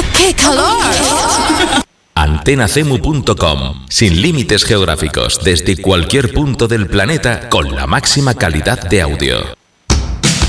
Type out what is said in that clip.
¡Qué calor! Antenacemu.com. Sin límites geográficos, desde cualquier punto del planeta, con la máxima calidad de audio.